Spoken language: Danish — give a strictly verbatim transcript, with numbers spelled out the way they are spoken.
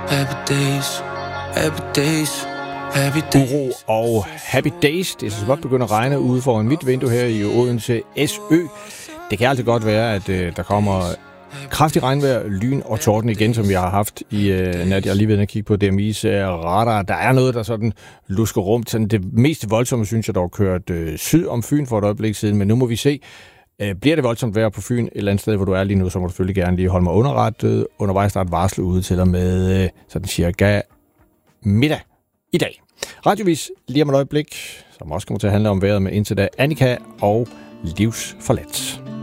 happy days, happy days, happy days. Uro og happy days. Det er så godt begyndt at regne ude foran mit vindue her i Odense S Ø. Det kan altid godt være, at øh, der kommer kraftig regnvejr, lyn og torden igen, som vi har haft i øh, nat. Jeg er lige ved at kigge på D M I's øh, radar. Der er noget, der sådan lusker rundt. Sådan det mest voldsomme, synes jeg, der var kørt øh, syd om Fyn for et øjeblik siden. Men nu må vi se. Øh, bliver det voldsomt vejr på Fyn et eller andet sted, hvor du er lige nu, så må du selvfølgelig gerne lige holde mig underrettet. Undervejs der er et varsel ude til dig med øh, sådan cirka middag i dag. Radiovis lige om et øjeblik, som også kommer til at handle om vejret med indtil da Annika og Livsforladt.